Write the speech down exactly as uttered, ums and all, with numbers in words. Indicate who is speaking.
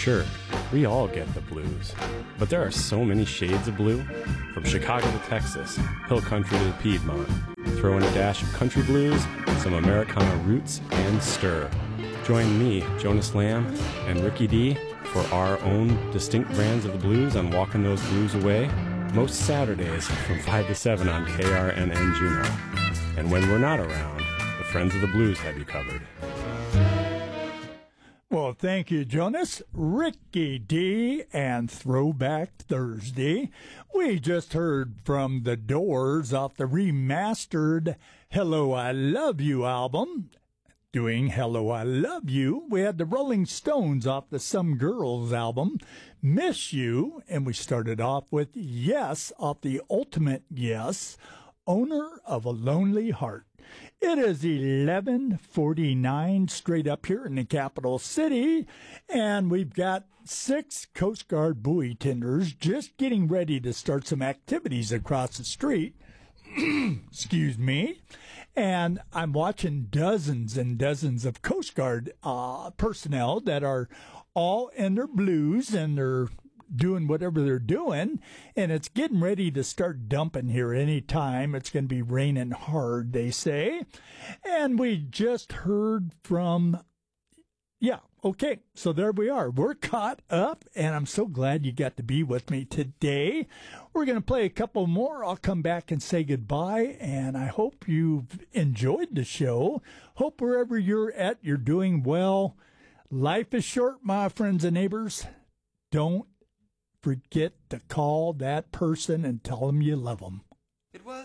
Speaker 1: Sure, we all get the blues, but there are so many shades of blue. From Chicago to Texas, hill country to the Piedmont. Throw in a dash of country blues, some Americana roots, and stir. Join me, Jonas Lamb, and Ricky D for our own distinct brands of the blues on Walking Those Blues Away, most Saturdays from five to seven on K R N N Juneau. And when we're not around, the Friends of the Blues have you covered.
Speaker 2: Well, thank you, Jonas, Ricky D, and Throwback Thursday. We just heard from The Doors off the remastered Hello, I Love You album. Doing Hello, I Love You, we had the Rolling Stones off the Some Girls album, Miss You, and we started off with Yes off the Ultimate Yes, Owner of a Lonely Heart. It is eleven forty-nine straight up here in the capital city, and we've got six Coast Guard buoy tenders just getting ready to start some activities across the street. Excuse me. And I'm watching dozens and dozens of Coast Guard uh, personnel that are all in their blues, and they're doing whatever they're doing, and it's getting ready to start dumping here any time. It's going to be raining hard, they say. And we just heard from, yeah, okay, so there we are. We're caught up, and I'm so glad you got to be with me today. We're going to play a couple more. I'll come back and say goodbye, and I hope you've enjoyed the show. Hope wherever you're at, you're doing well. Life is short, my friends and neighbors. Don't forget to call that person and tell them you love them.
Speaker 3: It was